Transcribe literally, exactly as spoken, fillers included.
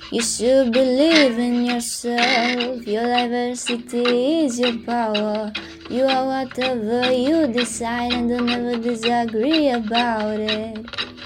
You should believe in yourself. Your diversity is your power. You are whatever you decide, and don't ever disagree about it.